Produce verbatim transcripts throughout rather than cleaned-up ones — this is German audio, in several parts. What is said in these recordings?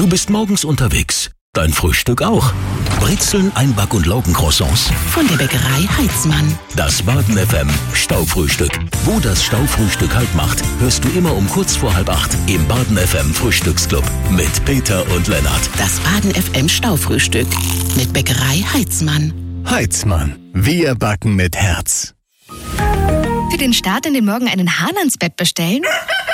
Du bist morgens unterwegs. Dein Frühstück auch. Brezeln, Einback- und Laugencroissants. Von der Bäckerei Heitzmann. Das Baden F M Staufrühstück. Wo das Staufrühstück Halt macht, hörst du immer um kurz vor halb acht im Baden F M Frühstücksclub mit Peter und Lennart. Das Baden F M Staufrühstück mit Bäckerei Heitzmann. Heitzmann. Wir backen mit Herz. Für den Start in den Morgen einen Hahn ans Bett bestellen?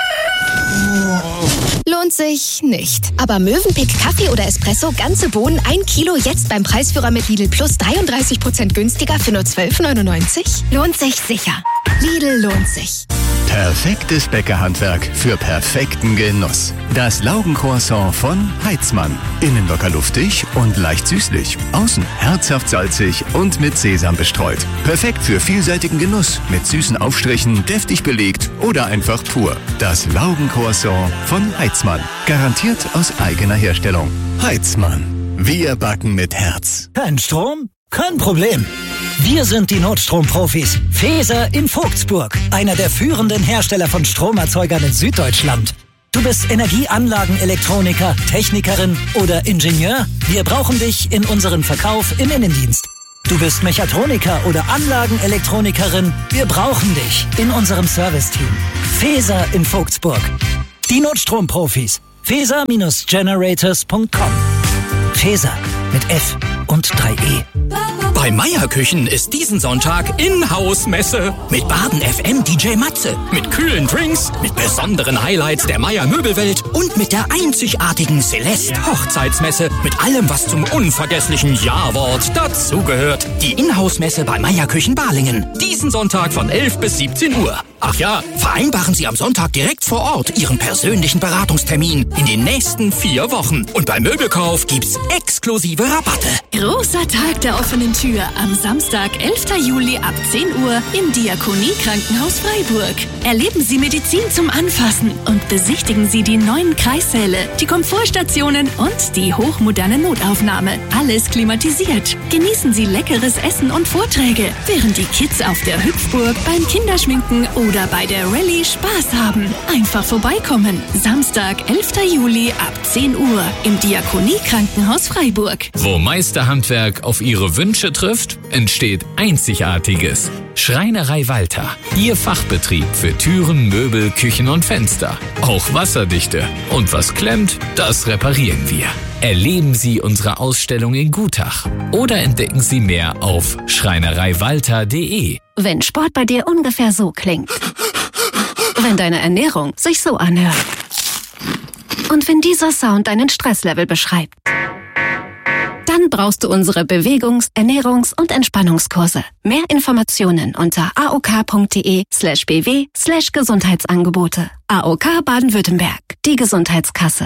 Lohnt sich nicht. Aber Mövenpick Kaffee oder Espresso, ganze Bohnen, ein Kilo, jetzt beim Preisführer mit Lidl Plus dreiunddreißig Prozent günstiger für nur zwölf neunundneunzig? Lohnt sich sicher. Lidl lohnt sich. Perfektes Bäckerhandwerk für perfekten Genuss. Das Laugencroissant von Heitzmann. Innen locker luftig und leicht süßlich. Außen herzhaft salzig und mit Sesam bestreut. Perfekt für vielseitigen Genuss. Mit süßen Aufstrichen, deftig belegt oder einfach pur. Das Laugencroissant von Heitzmann. Garantiert aus eigener Herstellung. Heitzmann. Wir backen mit Herz. Kein Strom? Kein Problem. Wir sind die Notstromprofis. Feser in Vogtsburg, einer der führenden Hersteller von Stromerzeugern in Süddeutschland. Du bist Energieanlagenelektroniker, Technikerin oder Ingenieur? Wir brauchen dich in unseren Verkauf im Innendienst. Du bist Mechatroniker oder Anlagenelektronikerin? Wir brauchen dich in unserem Serviceteam. Feser in Vogtsburg. Die Notstromprofis. feser Generators punkt com. Feser mit F und drei E. Bei Meier Küchen ist diesen Sonntag Inhouse-Messe. Mit Baden F M D J Matze. Mit kühlen Drinks, mit besonderen Highlights der Meier Möbelwelt und mit der einzigartigen Celeste Hochzeitsmesse. Mit allem, was zum unvergesslichen Ja-Wort dazugehört. Die Inhouse-Messe bei Meier Küchen Balingen. Diesen Sonntag von elf bis siebzehn Uhr. Ach ja, vereinbaren Sie am Sonntag direkt vor Ort Ihren persönlichen Beratungstermin in den nächsten vier Wochen. Und beim Möbelkauf gibt's exklusive Rabatte. Großer Tag der offenen Tür am Samstag, elften Juli ab zehn Uhr im Diakonie-Krankenhaus Freiburg. Erleben Sie Medizin zum Anfassen und besichtigen Sie die neuen Kreissäle, die Komfortstationen und die hochmoderne Notaufnahme. Alles klimatisiert. Genießen Sie leckeres Essen und Vorträge, während die Kids auf der Hüpfburg, beim Kinderschminken oder bei der Rallye Spaß haben. Einfach vorbeikommen. Samstag, elften Juli ab zehn Uhr im Diakonie-Krankenhaus Freiburg. Wo Meisterhandwerk auf Ihre Wünsche trifft, entsteht Einzigartiges. Schreinerei Walter. Ihr Fachbetrieb für Türen, Möbel, Küchen und Fenster. Auch wasserdichte. Und was klemmt, das reparieren wir. Erleben Sie unsere Ausstellung in Gutach oder entdecken Sie mehr auf schreinereiwalter punkt de. Wenn Sport bei dir ungefähr so klingt. Wenn deine Ernährung sich so anhört. Und wenn dieser Sound deinen Stresslevel beschreibt. Dann brauchst du unsere Bewegungs-, Ernährungs- und Entspannungskurse. Mehr Informationen unter aok.de slash bw slash Gesundheitsangebote. A O K Baden-Württemberg, die Gesundheitskasse.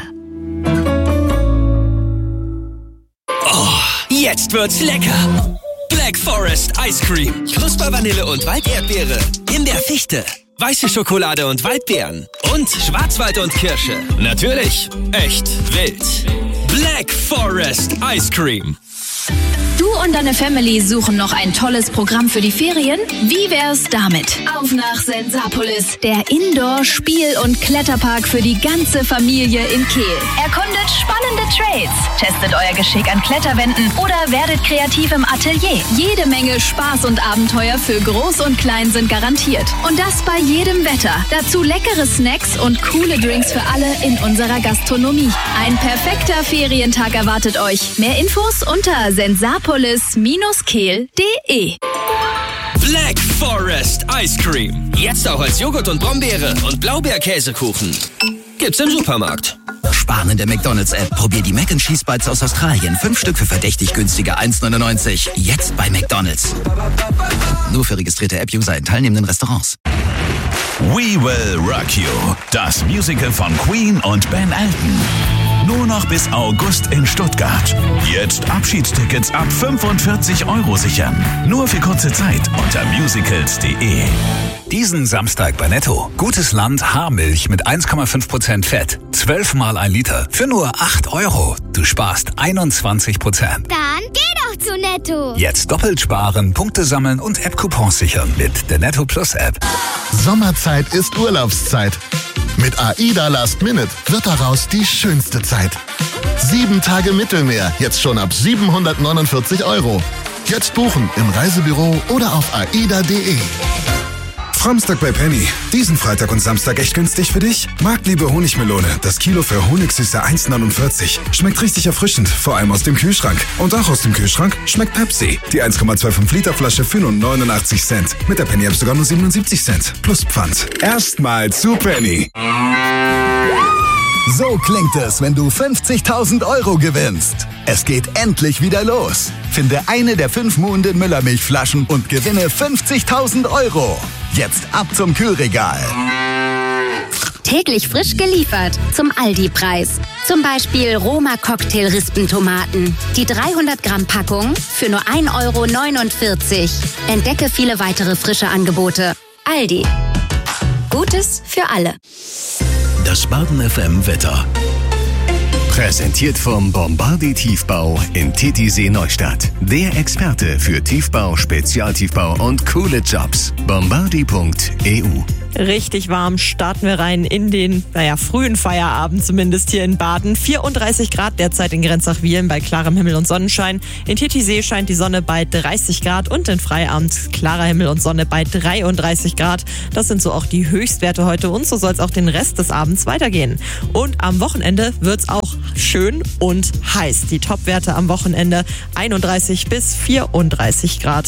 Oh, jetzt wird's lecker. Black Forest Ice Cream. Knusper Vanille und Walderdbeere. Himbeer-Fichte. Weiße Schokolade und Waldbeeren. Und Schwarzwald und Kirsche. Natürlich echt wild. Black Forest Ice Cream. Du und deine Family suchen noch ein tolles Programm für die Ferien? Wie wär's damit? Auf nach Sensapolis, der Indoor-Spiel- und Kletterpark für die ganze Familie in Kehl. Erkundet spannende Trails, testet euer Geschick an Kletterwänden oder werdet kreativ im Atelier. Jede Menge Spaß und Abenteuer für Groß und Klein sind garantiert. Und das bei jedem Wetter. Dazu leckere Snacks und coole Drinks für alle in unserer Gastronomie. Ein perfekter Ferientag erwartet euch. Mehr Infos unter sensapolis Kehl punkt de. Black Forest Ice Cream. Jetzt auch als Joghurt und Brombeere und Blaubeerkäsekuchen. Gibt's im Supermarkt. Sparen in der McDonald's-App. Probier die Mac and Cheese Bites aus Australien. Fünf Stück für verdächtig günstige eins neunundneunzig. Jetzt bei McDonald's. Nur für registrierte App-User in teilnehmenden Restaurants. We Will Rock You. Das Musical von Queen und Ben Elton. Nur noch bis August in Stuttgart. Jetzt Abschiedstickets ab fünfundvierzig Euro sichern. Nur für kurze Zeit unter musicals punkt de. Diesen Samstag bei Netto. Gutes Land Haarmilch mit eins Komma fünf Prozent Fett. zwölf Mal ein Liter. Für nur acht Euro. Du sparst einundzwanzig Prozent. Dann geh doch zu Netto. Jetzt doppelt sparen, Punkte sammeln und App-Coupons sichern mit der Netto Plus App. Sommerzeit ist Urlaubszeit. Mit AIDA Last Minute wird daraus die schönste Zeit. Sieben Tage Mittelmeer, jetzt schon ab siebenhundertneunundvierzig Euro. Jetzt buchen im Reisebüro oder auf aida punkt de. Samstag bei Penny. Diesen Freitag und Samstag echt günstig für dich? Marktliebe Honigmelone. Das Kilo für Honigsüße eins neunundvierzig. Schmeckt richtig erfrischend, vor allem aus dem Kühlschrank. Und auch aus dem Kühlschrank schmeckt Pepsi. Die eins Komma fünfundzwanzig Liter Flasche für nur neunundachtzig Cent. Mit der Penny App sogar nur siebenundsiebzig Cent. Plus Pfand. Erstmal zu Penny. So klingt es, wenn du fünfzigtausend Euro gewinnst. Es geht endlich wieder los. Finde eine der fünf Muhnden Müllermilchflaschen und gewinne fünfzigtausend Euro. Jetzt ab zum Kühlregal. Täglich frisch geliefert zum Aldi-Preis. Zum Beispiel Roma Cocktail-Rispentomaten. Die dreihundert Gramm Packung für nur ein Euro neunundvierzig. Entdecke viele weitere frische Angebote. Aldi. Gutes für alle. Das Baden F M Wetter. Präsentiert vom Bombardier Tiefbau in Titisee Neustadt. Der Experte für Tiefbau, Spezialtiefbau und coole Jobs. bombardier punkt e u. Richtig warm starten wir rein in den, naja, frühen Feierabend, zumindest hier in Baden. vierunddreißig Grad derzeit in Grenzach-Wiehlen bei klarem Himmel und Sonnenschein. In Titisee scheint die Sonne bei dreißig Grad und in Freiamt klarer Himmel und Sonne bei dreiunddreißig Grad. Das sind so auch die Höchstwerte heute und so soll es auch den Rest des Abends weitergehen. Und am Wochenende wird es auch schön und heiß. Die Topwerte am Wochenende einunddreißig bis vierunddreißig Grad.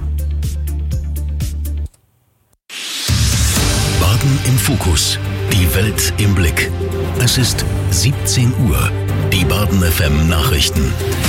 Baden im Fokus. Die Welt im Blick. Es ist siebzehn Uhr. Die Baden F M Nachrichten.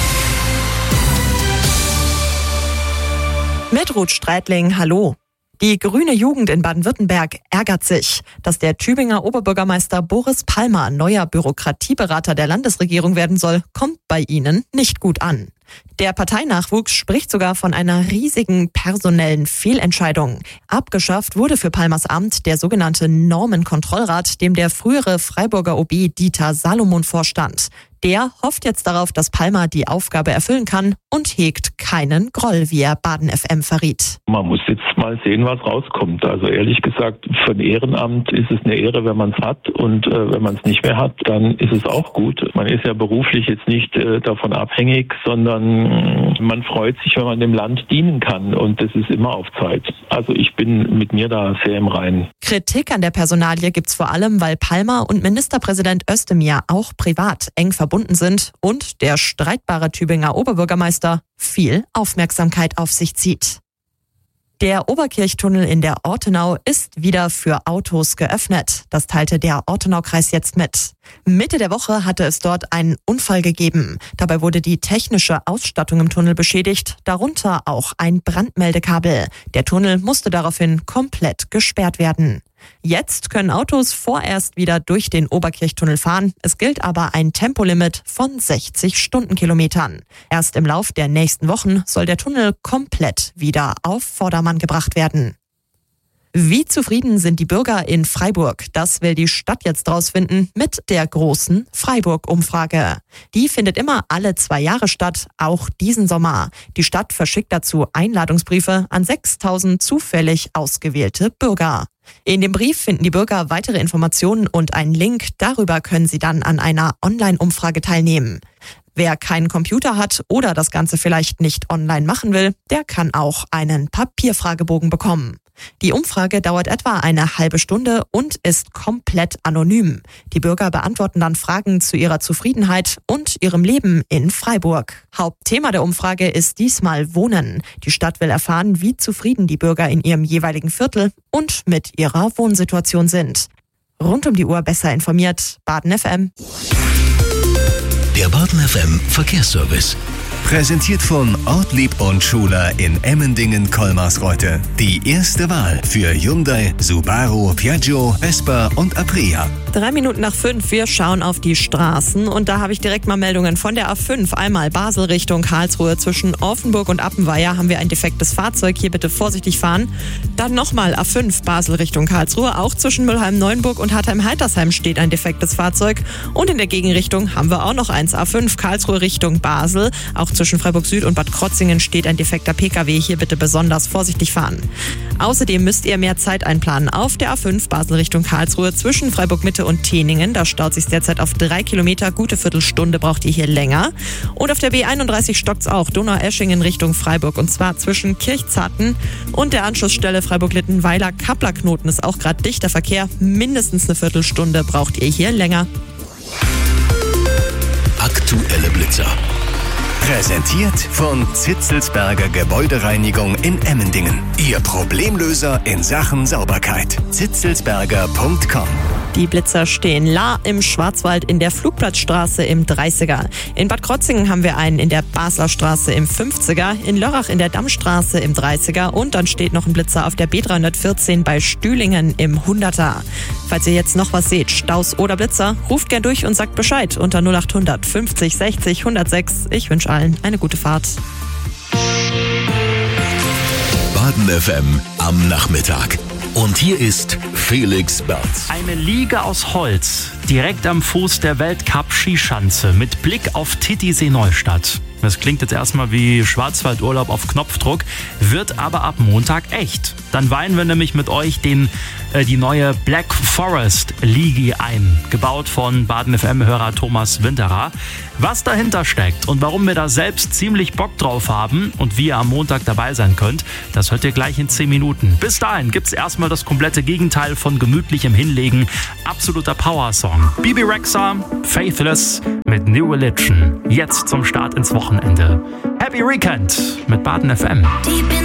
Mit Ruth Streitling, hallo. Die grüne Jugend in Baden-Württemberg ärgert sich, dass der Tübinger Oberbürgermeister Boris Palmer neuer Bürokratieberater der Landesregierung werden soll, kommt bei ihnen nicht gut an. Der Parteinachwuchs spricht sogar von einer riesigen personellen Fehlentscheidung. Abgeschafft wurde für Palmers Amt der sogenannte Normenkontrollrat, dem der frühere Freiburger O B Dieter Salomon vorstand. Der hofft jetzt darauf, dass Palmer die Aufgabe erfüllen kann und hegt keinen Groll, wie er Baden F M verriet. Man muss jetzt mal sehen, was rauskommt. Also ehrlich gesagt, für ein Ehrenamt ist es eine Ehre, wenn man es hat. Und äh, wenn man es nicht mehr hat, dann ist es auch gut. Man ist ja beruflich jetzt nicht äh, davon abhängig, sondern man freut sich, wenn man dem Land dienen kann. Und das ist immer auf Zeit. Also ich bin mit mir da sehr im Reinen. Kritik an der Personalie gibt's vor allem, weil Palmer und Ministerpräsident Özdemir auch privat eng verbunden sind und der streitbare Tübinger Oberbürgermeister viel Aufmerksamkeit auf sich zieht. Der Oberkirchtunnel in der Ortenau ist wieder für Autos geöffnet. Das teilte der Ortenaukreis jetzt mit. Mitte der Woche hatte es dort einen Unfall gegeben. Dabei wurde die technische Ausstattung im Tunnel beschädigt, darunter auch ein Brandmeldekabel. Der Tunnel musste daraufhin komplett gesperrt werden. Jetzt können Autos vorerst wieder durch den Oberkirchtunnel fahren. Es gilt aber ein Tempolimit von sechzig Stundenkilometern. Erst im Lauf der nächsten Wochen soll der Tunnel komplett wieder auf Vordermann gebracht werden. Wie zufrieden sind die Bürger in Freiburg? Das will die Stadt jetzt rausfinden mit der großen Freiburg-Umfrage. Die findet immer alle zwei Jahre statt, auch diesen Sommer. Die Stadt verschickt dazu Einladungsbriefe an sechstausend zufällig ausgewählte Bürger. In dem Brief finden die Bürger weitere Informationen und einen Link. Darüber können sie dann an einer Online-Umfrage teilnehmen. Wer keinen Computer hat oder das Ganze vielleicht nicht online machen will, der kann auch einen Papierfragebogen bekommen. Die Umfrage dauert etwa eine halbe Stunde und ist komplett anonym. Die Bürger beantworten dann Fragen zu ihrer Zufriedenheit und ihrem Leben in Freiburg. Hauptthema der Umfrage ist diesmal Wohnen. Die Stadt will erfahren, wie zufrieden die Bürger in ihrem jeweiligen Viertel und mit ihrer Wohnsituation sind. Rund um die Uhr besser informiert, Baden F M. Der Baden F M Verkehrsservice. Präsentiert von Ortlieb und Schuler in Emmendingen-Kolmarsreute. Die erste Wahl für Hyundai, Subaru, Piaggio, Vespa und Aprilia. Drei Minuten nach fünf, wir schauen auf die Straßen und da habe ich direkt mal Meldungen von der A fünf. Einmal Basel Richtung Karlsruhe zwischen Offenburg und Appenweier haben wir ein defektes Fahrzeug. Hier bitte vorsichtig fahren. Dann nochmal A fünf Basel Richtung Karlsruhe. Auch zwischen Mülheim-Neuenburg und Hartheim-Heitersheim steht ein defektes Fahrzeug. Und in der Gegenrichtung haben wir auch noch eins. A fünf Karlsruhe Richtung Basel. Auch zwischen Freiburg Süd und Bad Krotzingen steht ein defekter Pkw. Hier bitte besonders vorsichtig fahren. Außerdem müsst ihr mehr Zeit einplanen. Auf der A fünf Basel Richtung Karlsruhe zwischen Freiburg Mitte und Teningen. Da staut sich derzeit auf drei Kilometer. Gute Viertelstunde braucht ihr hier länger. Und auf der B einunddreißig stockt's auch. Donaueschingen Richtung Freiburg. Und zwar zwischen Kirchzarten und der Anschlussstelle Freiburg-Littenweiler. Kapplerknoten ist auch gerade dichter Verkehr. Mindestens eine Viertelstunde braucht ihr hier länger. Aktuelle Blitzer. Präsentiert von Zitzelsberger Gebäudereinigung in Emmendingen. Ihr Problemlöser in Sachen Sauberkeit. zitzelsberger punkt com. Die Blitzer stehen La im Schwarzwald in der Flugplatzstraße im dreißiger. In Bad Krotzingen haben wir einen in der Basler Straße im fünfziger, in Lörrach in der Dammstraße im dreißiger und dann steht noch ein Blitzer auf der B dreihundertvierzehn bei Stühlingen im hunderter. Falls ihr jetzt noch was seht, Staus oder Blitzer, ruft gern durch und sagt Bescheid unter null acht hundert fünfzig sechzig hundertsechs. Ich wünsche allen eine gute Fahrt. Baden F M am Nachmittag. Und hier ist Felix Berz. Eine Liege aus Holz, direkt am Fuß der Weltcup-Skischanze mit Blick auf Titisee Neustadt. Das klingt jetzt erstmal wie Schwarzwaldurlaub auf Knopfdruck, wird aber ab Montag echt. Dann weihen wir nämlich mit euch den, äh, die neue Black Forest Liege ein, gebaut von Baden F M-Hörer Thomas Winterer. Was dahinter steckt und warum wir da selbst ziemlich Bock drauf haben und wie ihr am Montag dabei sein könnt, das hört ihr gleich in zehn Minuten. Bis dahin gibt's erstmal das komplette Gegenteil von gemütlichem Hinlegen. Absoluter Power-Song. Bibi Rexha, Faithless mit New Religion. Jetzt zum Start ins Wochenende. Happy Weekend mit Baden F M.